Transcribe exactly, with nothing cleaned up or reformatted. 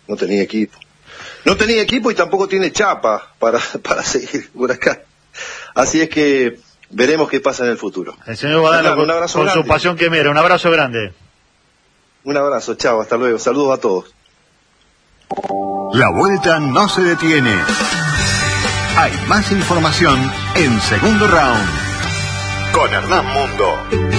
no tenía equipo. No tenía equipo y tampoco tiene chapa para, para seguir Huracán. Así es que veremos qué pasa en el futuro. El señor Badano, un abrazo con grande. su pasión quemera, un abrazo grande. Un abrazo, chao, hasta luego. Saludos a todos. La vuelta no se detiene. Hay más información en Segundo Round con Hernán Mundo.